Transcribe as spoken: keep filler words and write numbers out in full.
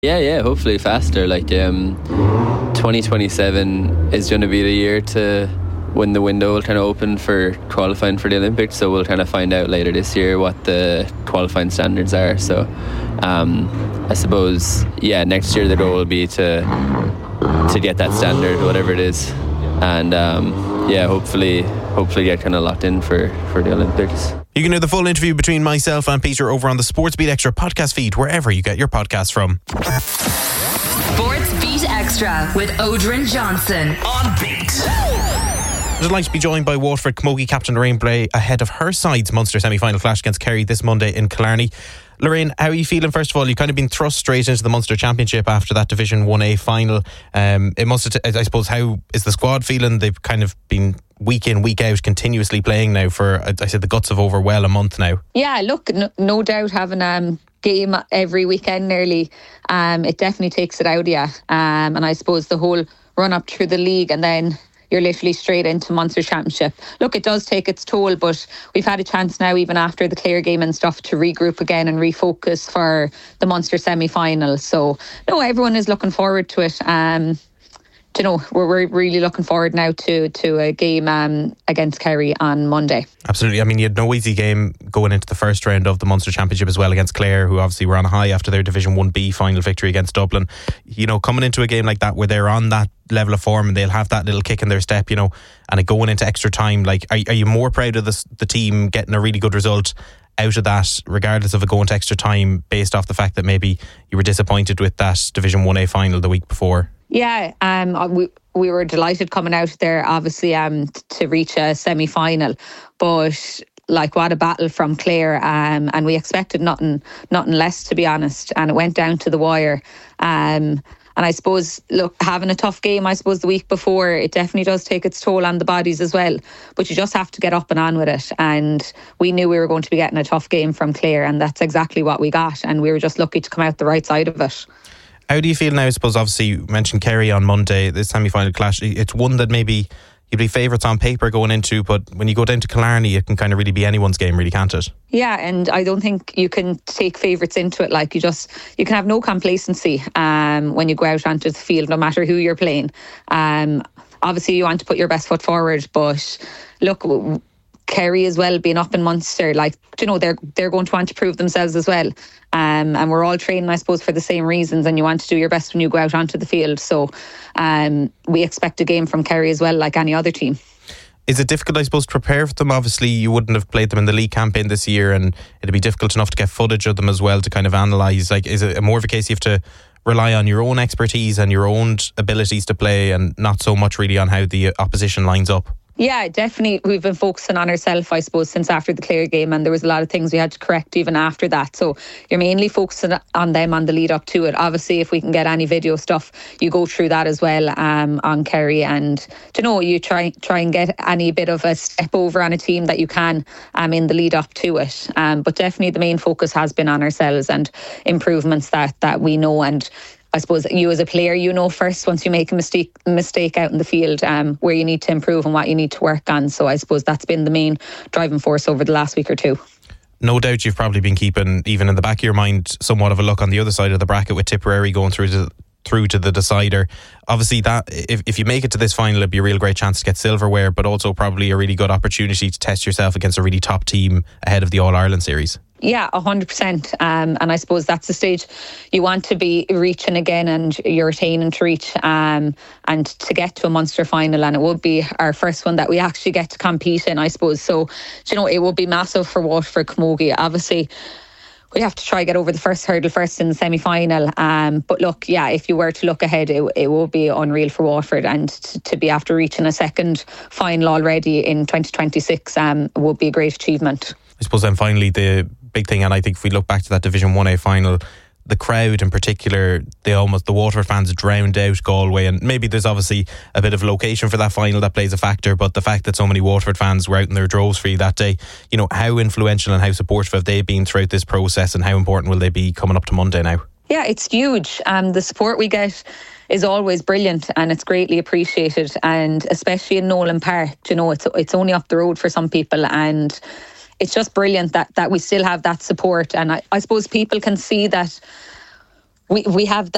Yeah, yeah, hopefully faster. Like um, twenty twenty-seven is going to be the year to when the window will kind of open for qualifying for the Olympics. So we'll kind of find out later this year what the qualifying standards are. So um, I suppose, yeah, next year the goal will be to to get that standard, whatever it is, and um, yeah, hopefully, hopefully get kind of locked in for for the Olympics. You can hear the full interview between myself and Peter over on the Sportsbeat Extra podcast feed, wherever you get your podcasts from. Sportsbeat Extra with Odrin Johnson on Beat. I'd like to be joined by Waterford Camogie captain Lorraine Bray ahead of her side's Munster semi-final clash against Kerry this Monday in Killarney. Lorraine, how are you feeling? First of all, you've kind of been thrust straight into the Munster Championship after that Division one A final. Um, it must have, t- I suppose, how is the squad feeling? They've kind of been week in, week out, continuously playing now for, I said, the guts of over well a month now. Yeah, look, no, no doubt having a um, game every weekend nearly, um, it definitely takes it out of you. Um, and I suppose the whole run up through the league and then you're literally straight into Munster Championship. Look, it does take its toll, but we've had a chance now, even after the Clare game and stuff, to regroup again and refocus for the Munster semi-final. So, no, everyone is looking forward to it. Um, you know, we're, we're really looking forward now to to a game um, against Kerry on Monday. Absolutely. I mean, you had no easy game going into the first round of the Munster Championship as well against Clare, who obviously were on a high after their Division one B final victory against Dublin. You know, coming into a game like that where they're on that level of form and they'll have that little kick in their step, you know, and it going into extra time, like, are, are you more proud of this, the team getting a really good result out of that, regardless of it going to extra time, based off the fact that maybe you were disappointed with that Division one A final the week before? Yeah, um, we we were delighted coming out there, obviously, um, to reach a semi-final, but like, what a battle from Clare, um, and we expected nothing, nothing less, to be honest, and it went down to the wire. Um, and I suppose, look, having a tough game, I suppose, the week before, it definitely does take its toll on the bodies as well. But you just have to get up and on with it. And we knew we were going to be getting a tough game from Clare, and that's exactly what we got. And we were just lucky to come out the right side of it. How do you feel now? I suppose, obviously, you mentioned Kerry on Monday, this semi-final clash. It's one that maybe you'd be favourites on paper going into, but when you go down to Killarney, it can kind of really be anyone's game, really, can't it? Yeah, and I don't think you can take favourites into it. Like, you just, you can have no complacency um, when you go out onto the field, no matter who you're playing. Um, obviously, you want to put your best foot forward, but look, Kerry as well, being up in Munster, like, you know, they're they're going to want to prove themselves as well. Um, and we're all training, I suppose, for the same reasons, and you want to do your best when you go out onto the field. So um, we expect a game from Kerry as well, like any other team. Is it difficult, I suppose, to prepare for them? Obviously, you wouldn't have played them in the league campaign this year, and it'd be difficult enough to get footage of them as well to kind of analyse. Like, is it more of a case you have to rely on your own expertise and your own abilities to play, and not so much really on how the opposition lines up? Yeah, definitely. We've been focusing on ourselves, I suppose, since after the Clare game, and there was a lot of things we had to correct even after that. So you're mainly focusing on them on the lead up to it. Obviously, if we can get any video stuff, you go through that as well um, on Kerry, and you know, you try try and get any bit of a step over on a team that you can um, in the lead up to it. Um, but definitely the main focus has been on ourselves and improvements that that we know. And I suppose you as a player, you know first, once you make a mistake mistake out in the field, um, where you need to improve and what you need to work on. So I suppose that's been the main driving force over the last week or two. No doubt you've probably been keeping, even in the back of your mind, somewhat of a look on the other side of the bracket with Tipperary going through to through to the decider. Obviously, that if, if you make it to this final, it'd be a real great chance to get silverware, but also probably a really good opportunity to test yourself against a really top team ahead of the All-Ireland series. Yeah, one hundred percent. Um, and I suppose that's the stage you want to be reaching again, and you're attaining to reach um, and to get to a Munster final. And it would be our first one that we actually get to compete in, I suppose. So, you know, it will be massive for Waterford Camogie. Obviously, we have to try get over the first hurdle first in the semi-final. Um, but look, yeah, if you were to look ahead, it, it will be unreal for Waterford. And to, to be after reaching a second final already in twenty twenty-six um, would be a great achievement. I suppose then finally the big thing, and I think if we look back to that Division one A final, the crowd in particular, they almost, the Waterford fans drowned out Galway, and maybe there's obviously a bit of location for that final that plays a factor, but the fact that so many Waterford fans were out in their droves for you that day, you know, how influential and how supportive have they been throughout this process, and how important will they be coming up to Monday now? Yeah, it's huge. Um, the support we get is always brilliant, and it's greatly appreciated, and especially in Nolan Park, you know, it's it's only up the road for some people, and it's just brilliant that that we still have that support. And I, I suppose people can see that we we have that